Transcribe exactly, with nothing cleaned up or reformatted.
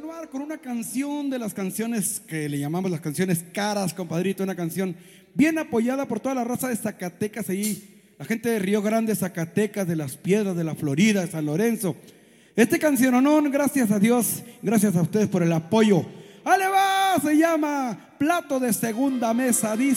continuar con una canción de las canciones que le llamamos las canciones caras, compadrito. Una canción bien apoyada por toda la raza de Zacatecas ahí, la gente de Río Grande, Zacatecas, de Las Piedras, de la Florida, de San Lorenzo. Este canciononón, gracias a Dios, gracias a ustedes por el apoyo. ¡Ale va! Se llama Plato de Segunda Mesa, dice.